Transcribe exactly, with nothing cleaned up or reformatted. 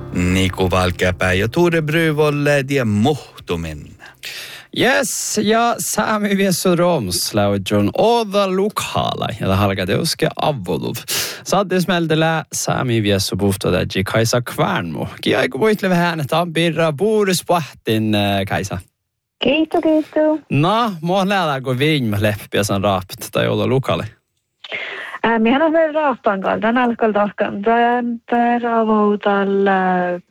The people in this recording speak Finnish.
Niku Valkeapää ja Tore Bryvolle ja muhtumin. Yes, ja Sami Viesu Roms laujon oda lokala ja det halka det uske avvolov. Saddes meldela Sami Viesu buftade ji Kaisa Kvärnmo. Kia iku voitleve hänet birra Boris Pahtin Kaisa. Kiitos, kiitos. No, mua lähdä kun viin leppiä san raapt tai olla lokali. Minä olen vielä raapan kalta, nalkal tahkan. Tämä raavautalla